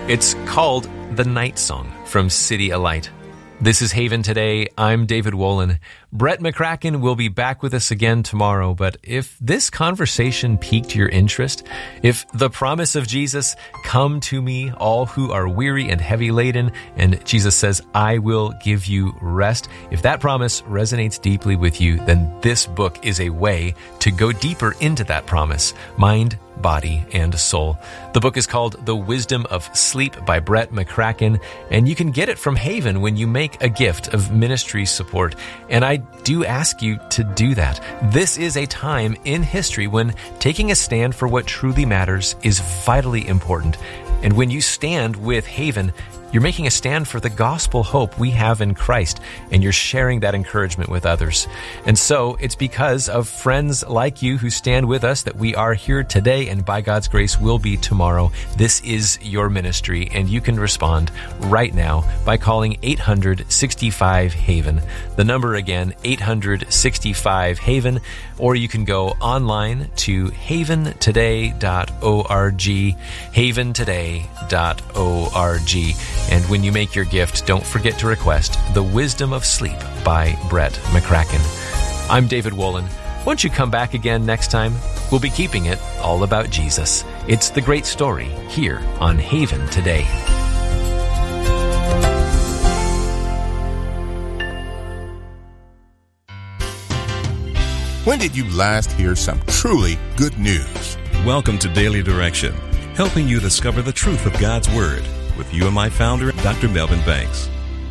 It's called The Night Song from CityAlight. This is Haven Today. I'm David Wolin. Brett McCracken will be back with us again tomorrow, but if this conversation piqued your interest, if the promise of Jesus, come to me, all who are weary and heavy laden, and Jesus says, I will give you rest, if that promise resonates deeply with you, then this book is a way to go deeper into that promise, mind, body, and soul. The book is called The Wisdom of Sleep by Brett McCracken, and you can get it from Haven when you make a gift of ministry support. And I do ask you to do that. This is a time in history when taking a stand for what truly matters is vitally important. And when you stand with Haven, you're making a stand for the gospel hope we have in Christ, and you're sharing that encouragement with others. And so it's because of friends like you who stand with us that we are here today, and by God's grace will be tomorrow. This is your ministry, and you can respond right now by calling 800-65-HAVEN. The number again, 800-65-HAVEN, or you can go online to haventoday.org, haventoday.org. And when you make your gift, don't forget to request The Wisdom of Sleep by Brett McCracken. I'm David Wolin. Once you come back again next time, we'll be keeping it all about Jesus. It's the great story here on Haven Today. When did you last hear some truly good news? Welcome to Daily Direction, helping you discover the truth of God's Word. With you and my founder, Dr. Melvin Banks.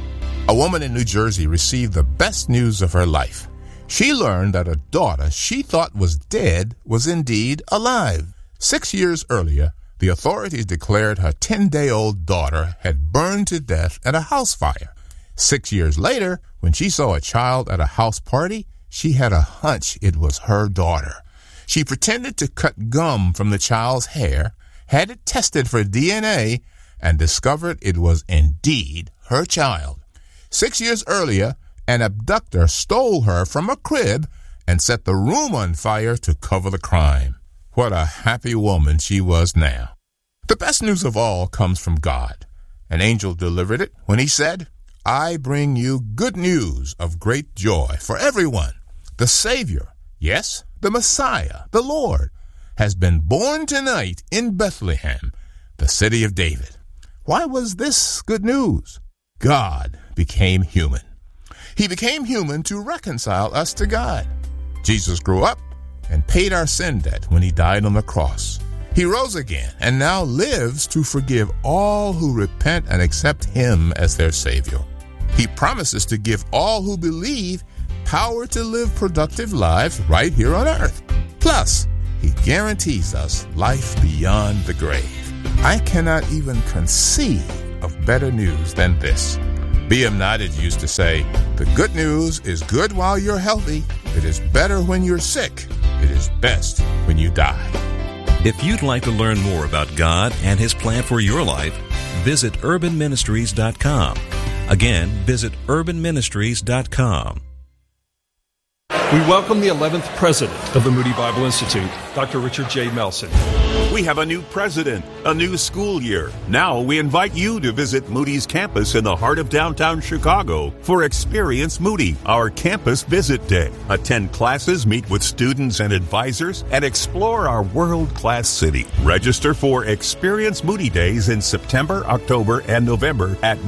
A woman in New Jersey received the best news of her life. She learned that a daughter she thought was dead was indeed alive. 6 years earlier, the authorities declared her 10-day-old daughter had burned to death at a house fire. 6 years later, when she saw a child at a house party, she had a hunch it was her daughter. She pretended to cut gum from the child's hair, had it tested for DNA, and discovered it was indeed her child. 6 years earlier, an abductor stole her from a crib and set the room on fire to cover the crime. What a happy woman she was now. The best news of all comes from God. An angel delivered it when he said, I bring you good news of great joy for everyone. The Savior, yes, the Messiah, the Lord, has been born tonight in Bethlehem, the city of David. Why was this good news? God became human. He became human to reconcile us to God. Jesus grew up and paid our sin debt when he died on the cross. He rose again and now lives to forgive all who repent and accept him as their Savior. He promises to give all who believe power to live productive lives right here on earth. Plus, he guarantees us life beyond the grave. I cannot even conceive of better news than this. B.M. Nottage used to say, the good news is good while you're healthy. It is better when you're sick. It is best when you die. If you'd like to learn more about God and his plan for your life, visit urbanministries.com. Again, visit urbanministries.com. We welcome the 11th president of the Moody Bible Institute, Dr. Richard J. Melson. We have a new president, a new school year. Now we invite you to visit Moody's campus in the heart of downtown Chicago for Experience Moody, our campus visit day. Attend classes, meet with students and advisors, and explore our world-class city. Register for Experience Moody Days in September, October, and November at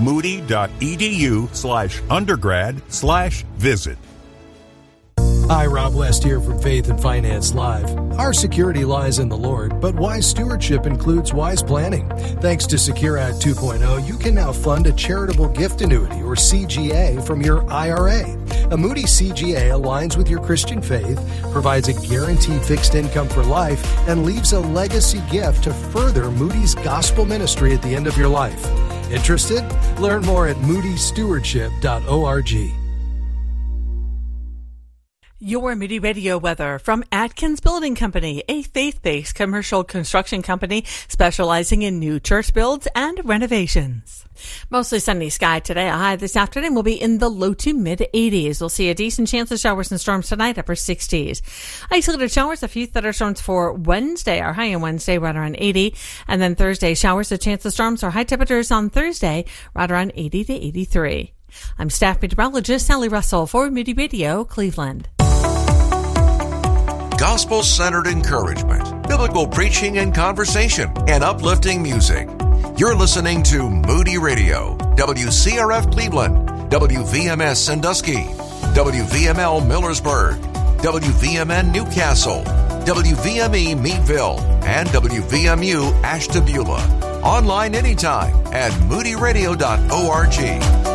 moody.edu/undergrad/visit. Hi, Rob West here from Faith and Finance Live. Our security lies in the Lord, but wise stewardship includes wise planning. Thanks to Secure Act 2.0, you can now fund a charitable gift annuity, or CGA, from your IRA. A Moody CGA aligns with your Christian faith, provides a guaranteed fixed income for life, and leaves a legacy gift to further Moody's gospel ministry at the end of your life. Interested? Learn more at moodystewardship.org. Your Moody Radio weather from Atkins Building Company, a faith-based commercial construction company specializing in new church builds and renovations. Mostly sunny sky today. A high this afternoon will be in the low to mid 80s. We'll see a decent chance of showers and storms tonight, upper 60s. Isolated showers, a few thunderstorms for Wednesday. Our high on Wednesday right around 80. And then Thursday, showers, a chance of storms. Our high temperatures on Thursday right around 80 to 83. I'm staff meteorologist Sally Russell for Moody Radio, Cleveland. Gospel-centered encouragement, biblical preaching and conversation, and uplifting music. You're listening to Moody Radio, WCRF Cleveland, WVMS Sandusky, WVML Millersburg, WVMN Newcastle, WVME Meadville, and WVMU Ashtabula. Online anytime at moodyradio.org.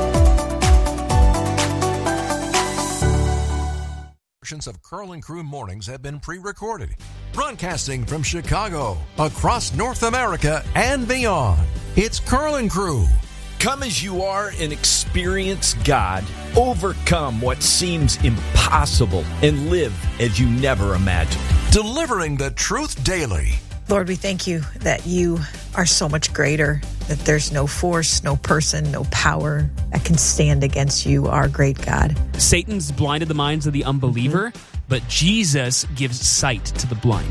Portions of Curl and Crew Mornings have been pre-recorded, broadcasting from Chicago, across North America, and beyond. It's Curl and Crew. Come as you are and experience God. Overcome what seems impossible and live as you never imagined. Delivering the truth daily. Lord, we thank you that you are so much greater, that there's no force, no person, no power that can stand against you, our great God. Satan's blinded the minds of the unbeliever, but Jesus gives sight to the blind.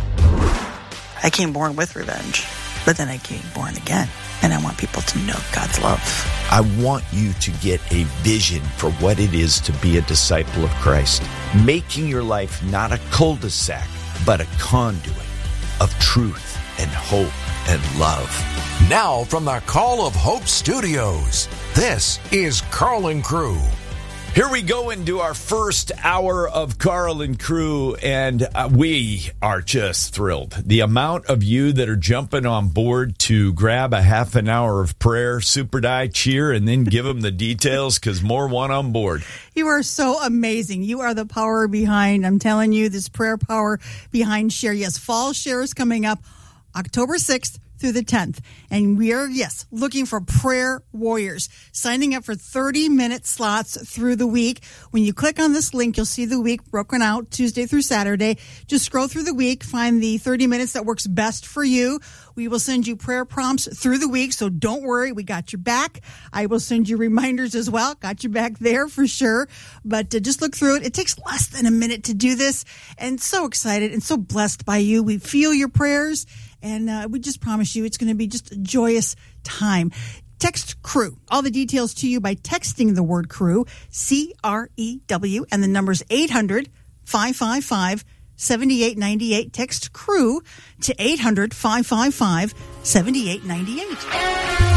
I came born with revenge, but then I came born again, and I want people to know God's love. I want you to get a vision for what it is to be a disciple of Christ, making your life not a cul-de-sac, but a conduit of truth and hope and love. Now from the Call of Hope Studios, this is Carl and Crew. Here we go into our first hour of Carl and Crew, and we are just thrilled. The amount of you that are jumping on board to grab a half an hour of prayer, super die, cheer, and then give them the details, because more want on board. You are so amazing. You are the power behind, I'm telling you, this prayer power behind Share. Yes, Fall Share is coming up October 6th through the 10th. And we are, looking for prayer warriors, signing up for 30-minute slots through the week. When you click on this link, you'll see the week broken out Tuesday through Saturday. Just scroll through the week, find the 30 minutes that works best for you. We will send you prayer prompts through the week, so don't worry. We got your back. I will send you reminders as well. Got your back there for sure. But just look through it. It takes less than a minute to do this. And so excited and so blessed by you. We feel your prayers. And we just promise you it's going to be just a joyous time. Text CREW. All the details to you by texting the word CREW, CREW, and the number's 800-555-7898. Text CREW to 800-555-7898.